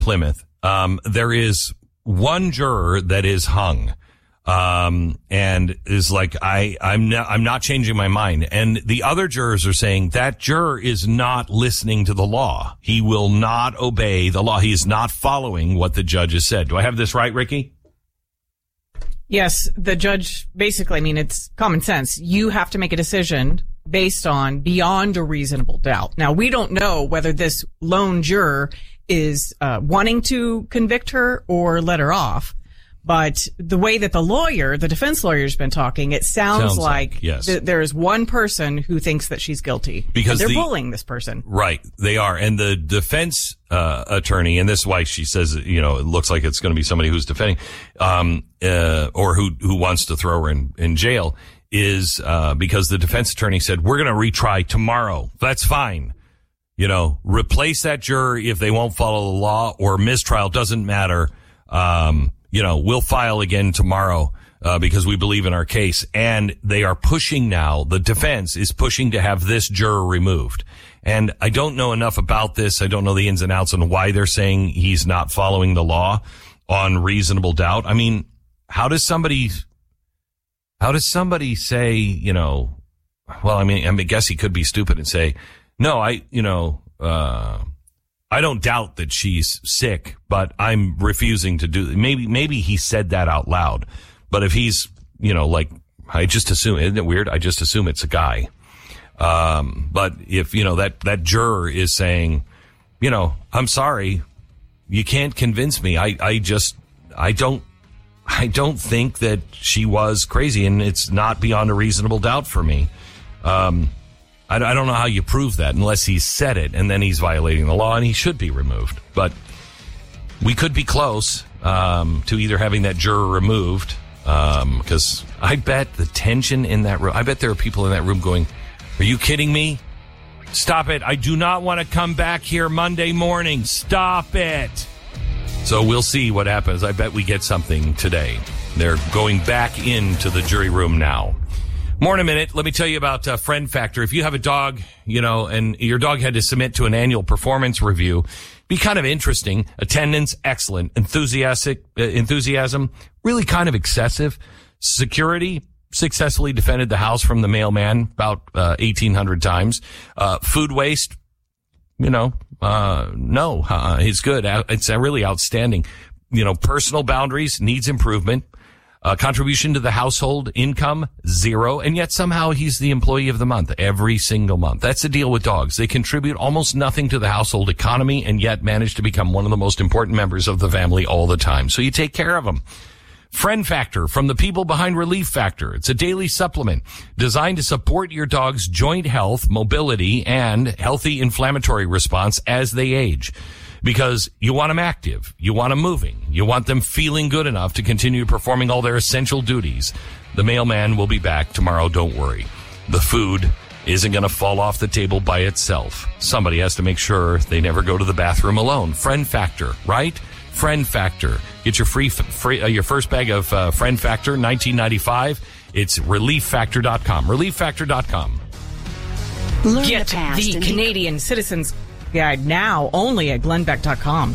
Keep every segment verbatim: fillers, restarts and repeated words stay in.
Plymouth, um, there is one juror that is hung. Um, and is like, I, I'm not, I'm not changing my mind. And the other jurors are saying that juror is not listening to the law. He will not obey the law. He is not following what the judge has said. Do I have this right, Ricky? Yes, the judge basically, I mean, it's common sense. You have to make a decision based on beyond a reasonable doubt. Now, we don't know whether this lone juror is, uh, wanting to convict her or let her off. But the way that the lawyer, the defense lawyer has been talking, it sounds, sounds like, like yes. th- there is one person who thinks that she's guilty. Because they're the, bullying this person. Right. They are. And the defense uh, attorney, and this is why she says, you know, it looks like it's going to be somebody who's defending, um, uh, or who, who wants to throw her in, in jail, is uh, because the defense attorney said, we're going to retry tomorrow. That's fine. You know, replace that juror if they won't follow the law, or mistrial, doesn't matter. Um, You know, we'll file again tomorrow, uh, because we believe in our case. And they are pushing now, the defense is pushing to have this juror removed. And I don't know enough about this. I don't know the ins and outs on why they're saying he's not following the law on reasonable doubt. I mean, how does somebody, how does somebody say, you know, well, I mean, I mean, I guess he could be stupid and say, no, I, you know, uh, I don't doubt that she's sick, but I'm refusing to do, maybe, maybe he said that out loud, but if he's, you know, like, I just assume, isn't it weird? I just assume it's a guy. Um, but if, you know, that, that juror is saying, you know, I'm sorry, you can't convince me. I, I just, I don't, I don't think that she was crazy, and it's not beyond a reasonable doubt for me. Um, I don't know how you prove that unless he said it, and then he's violating the law, and he should be removed. But we could be close um, to either having that juror removed, because um, I bet the tension in that room, I bet there are people in that room going, are you kidding me? Stop it. I do not want to come back here Monday morning. Stop it. So we'll see what happens. I bet we get something today. They're going back into the jury room now. More in a minute. Let me tell you about uh, Friend Factor. If you have a dog, you know, and your dog had to submit to an annual performance review, be kind of interesting. Attendance, excellent. Enthusiastic, uh, enthusiasm, really kind of excessive. Security, successfully defended the house from the mailman about uh, eighteen hundred times. Uh, food waste, you know, uh, no, uh, it's good. It's uh, really outstanding. You know, personal boundaries, needs improvement. Uh, contribution to the household income, zero. And yet somehow he's the employee of the month every single month. That's the deal with dogs. They contribute almost nothing to the household economy and yet manage to become one of the most important members of the family all the time. So you take care of them. Friend Factor, from the people behind Relief Factor. It's a daily supplement designed to support your dog's joint health, mobility, and healthy inflammatory response as they age. Because you want them active, you want them moving, you want them feeling good enough to continue performing all their essential duties. The mailman will be back tomorrow, don't worry. The food isn't going to fall off the table by itself. Somebody has to make sure they never go to the bathroom alone. Friend Factor, right? Friend Factor. Get your free, free uh, your first bag of uh, Friend Factor, nineteen ninety-five. It's relief factor dot com. relief factor dot com. Learn Get the, past the Canadian Citizens Guide now only at glenn beck dot com.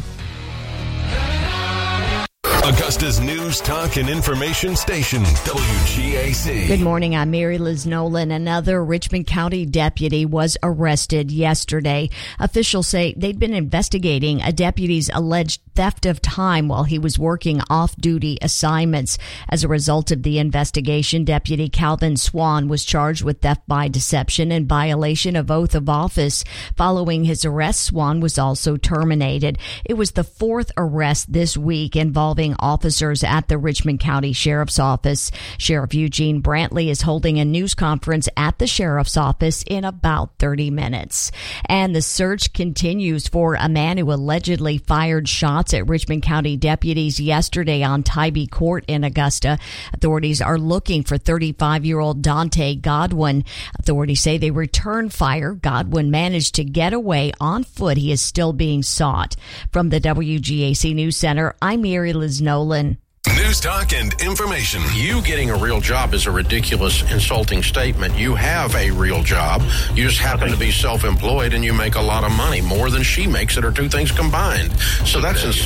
Augusta's news, talk, and information station, W G A C. Good morning. I'm Mary Liz Nolan. Another Richmond County deputy was arrested yesterday. Officials say they'd been investigating a deputy's alleged theft of time while he was working off-duty assignments. As a result of the investigation, Deputy Calvin Swan was charged with theft by deception and violation of oath of office. Following his arrest, Swan was also terminated. It was the fourth arrest this week involving officers at the Richmond County Sheriff's Office. Sheriff Eugene Brantley is holding a news conference at the Sheriff's Office in about thirty minutes. And the search continues for a man who allegedly fired shots at Richmond County deputies yesterday on Tybee Court in Augusta. Authorities are looking for thirty-five-year-old Dante Godwin. Authorities say they returned fire. Godwin managed to get away on foot. He is still being sought. From the W G A C News Center, I'm Mary Liz Nolan. News Talk and information. You getting a real job is a ridiculous, insulting statement. You have a real job. You just happen to be self-employed and you make a lot of money, more than she makes, that are two things combined. So that's insulting.